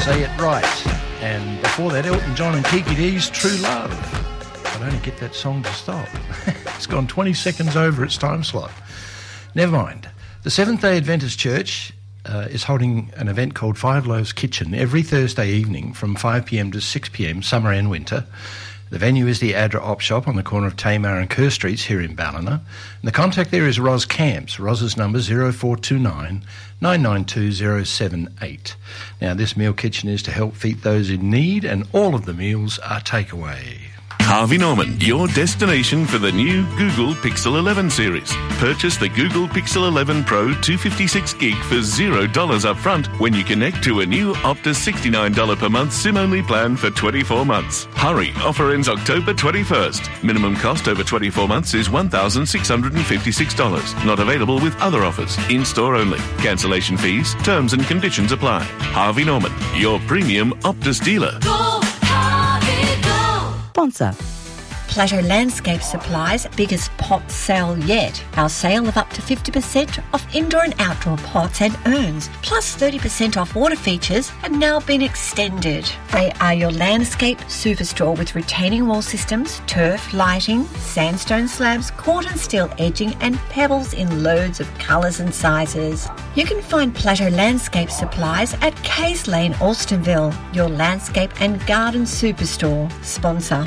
Say It Right. And before that, Elton John and Kiki D's True Love. I'd only get that song to stop. It's gone 20 seconds over its time slot. Never mind. The Seventh-day Adventist Church is holding an event called Five Loaves Kitchen every Thursday evening from 5 p.m. to 6 p.m, summer and winter. The venue is the Adra Op Shop on the corner of Tamar and Kerr Streets here in Ballina. And the contact there is Ros Camps. Ros's number 0429 992 078. Now, this meal kitchen is to help feed those in need, and all of the meals are takeaway. Harvey Norman, your destination for the new Google Pixel 11 series. Purchase the Google Pixel 11 Pro 256 gig for $0 up front when you connect to a new Optus $69 per month SIM-only plan for 24 months. Hurry, offer ends October 21st. Minimum cost over 24 months is $1,656. Not available with other offers. In-store only. Cancellation fees, terms and conditions apply. Harvey Norman, your premium Optus dealer. Go, Harvey, go! Sponsor. Plateau Landscape Supplies' biggest pot sale yet. Our sale of up to 50% off indoor and outdoor pots and urns, plus 30% off water features, have now been extended. They are your landscape superstore with retaining wall systems, turf, lighting, sandstone slabs, cork and steel edging, and pebbles in loads of colours and sizes. You can find Plateau Landscape Supplies at Kays Lane, Alstonville, your landscape and garden superstore. Sponsor.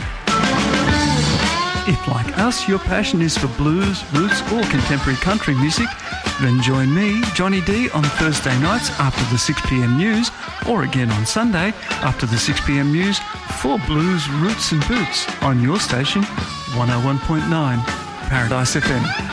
If, like us, your passion is for blues, roots or contemporary country music, then join me, Johnny D, on Thursday nights after the 6pm news, or again on Sunday after the 6pm news for Blues, Roots and Boots on your station, 101.9 Paradise FM.